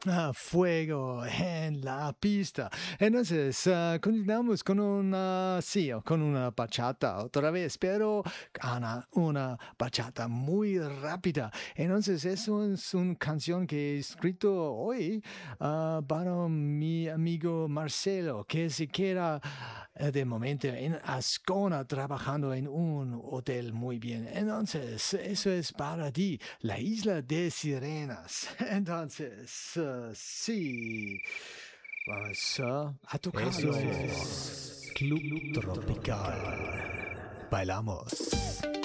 Fuego en la pista. Entonces, continuamos con una, sí, con una bachata otra vez, pero Ana, una bachata muy rápida. Entonces, es una canción que he escrito hoy para mi amigo Marcelo, que se queda de momento en Ascona trabajando en un hotel muy bien. Entonces, eso es para ti, la isla de Sirenas. Entonces, sí, vamos a Eso tocarlo. es Club Tropical. Bailamos.